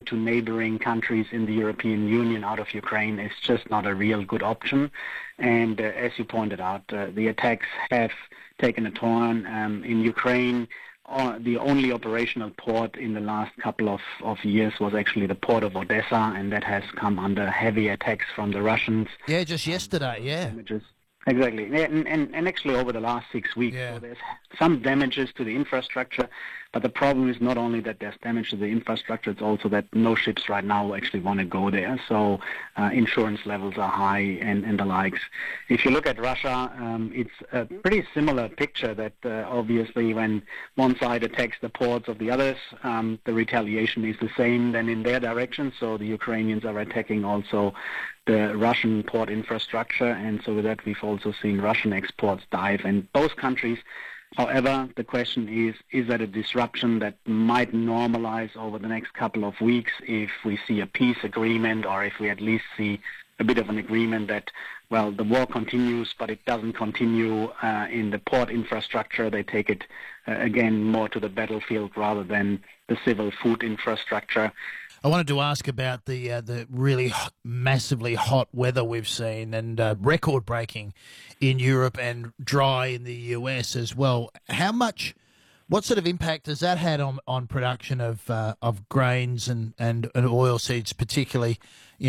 to neighboring countries in the European Union out of Ukraine is just not a real good option. And as you pointed out, the attacks have taken a turn in Ukraine. The only operational port in the last couple of years was actually the port of Odessa, and that has come under heavy attacks from the Russians. Yeah, just yesterday, yeah. Exactly, and actually over the last 6 weeks. Yeah. So there's some damages to the infrastructure, but the problem is not only that there's damage to the infrastructure, it's also that no ships right now actually want to go there. So insurance levels are high and the likes. If you look at Russia, it's a pretty similar picture that obviously when one side attacks the ports of the others, the retaliation is the same then in their direction. So the Ukrainians are attacking also the Russian port infrastructure, and so with that we've also seen Russian exports dive. And both countries, however, the question is that a disruption that might normalize over the next couple of weeks if we see a peace agreement, or if we at least see a bit of an agreement that, well, the war continues, but it doesn't continue in the port infrastructure. They take it, again, more to the battlefield rather than the civil food infrastructure. I wanted to ask about the really massively hot weather we've seen and record-breaking in Europe and dry in the US as well. What sort of impact has that had on production of grains and oilseeds, particularly,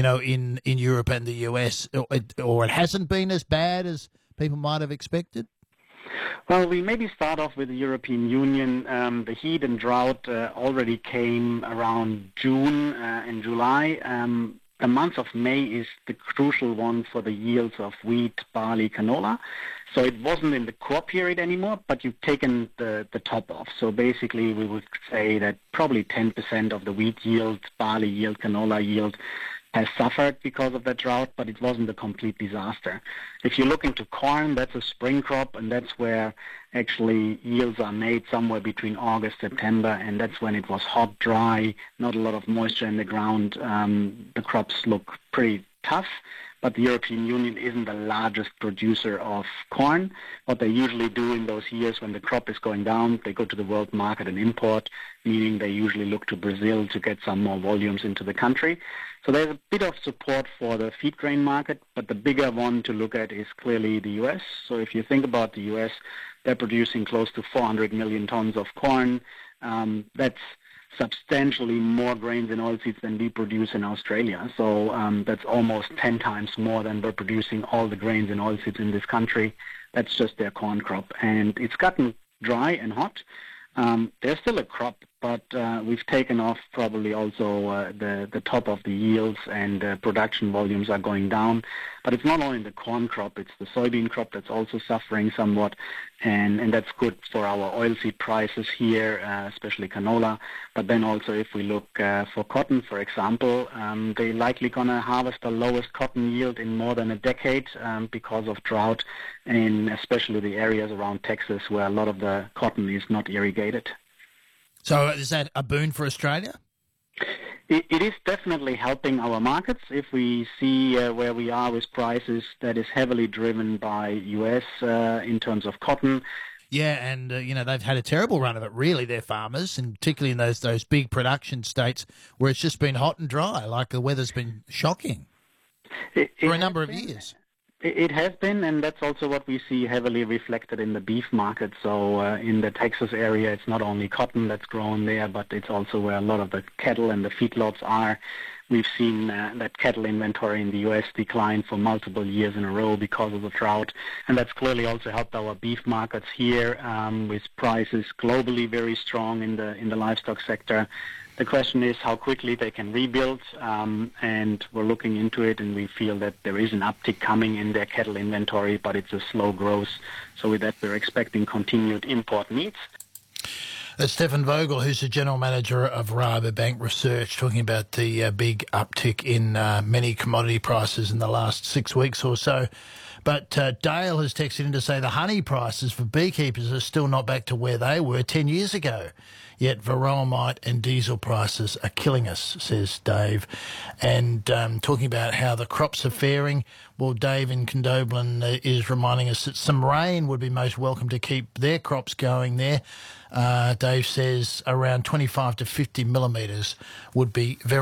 in Europe and the US? Or it hasn't been as bad as people might have expected? Well, we maybe start off with the European Union. The heat and drought already came around June and July. The month of May is the crucial one for the yields of wheat, barley, canola. So it wasn't in the crop period anymore, but you've taken the top off. So basically we would say that probably 10% of the wheat yield, barley yield, canola yield has suffered because of that drought, but it wasn't a complete disaster. If you look into corn, that's a spring crop, and that's where actually yields are made somewhere between August, September, and that's when it was hot, dry, not a lot of moisture in the ground. The crops look pretty tough, but the European Union isn't the largest producer of corn. What they usually do in those years when the crop is going down, they go to the world market and import, meaning they usually look to Brazil to get some more volumes into the country. So there's a bit of support for the feed grain market, but the bigger one to look at is clearly the U.S. So if you think about the U.S., they're producing close to 400 million tons of corn. That's substantially more grains and oilseeds than we produce in Australia. So that's almost 10 times more than we're producing all the grains and oilseeds in this country. That's just their corn crop. And it's gotten dry and hot. There's still a crop, but we've taken off probably also the top of the yields, and production volumes are going down. But it's not only the corn crop, it's the soybean crop that's also suffering somewhat, and that's good for our oilseed prices here, especially canola. But then also if we look for cotton, for example, they're likely going to harvest the lowest cotton yield in more than a decade because of drought, in especially the areas around Texas where a lot of the cotton is not irrigated. So is that a boon for Australia? It is definitely helping our markets. If we see where we are with prices, that is heavily driven by U.S. In terms of cotton. Yeah, and they've had a terrible run of it, really, their farmers, and particularly in those big production states where it's just been hot and dry, like the weather's been shocking for a number of years. It has been, and that's also what we see heavily reflected in the beef market. So in the Texas area, it's not only cotton that's grown there, but it's also where a lot of the cattle and the feedlots are. We've seen that cattle inventory in the U.S. decline for multiple years in a row because of the drought, and that's clearly also helped our beef markets here with prices globally very strong in the livestock sector. The question is how quickly they can rebuild, and we're looking into it, and we feel that there is an uptick coming in their cattle inventory, but it's a slow growth. So with that, we're expecting continued import needs. That's Stefan Vogel, who's the General Manager of Rabobank Research, talking about the big uptick in many commodity prices in the last 6 weeks or so. But Dale has texted in to say the honey prices for beekeepers are still not back to where they were 10 years ago. Yet varroa mite and diesel prices are killing us, says Dave. And talking about how the crops are faring, well, Dave in Condobolin is reminding us that some rain would be most welcome to keep their crops going there. Dave says around 25 to 50 millimetres would be very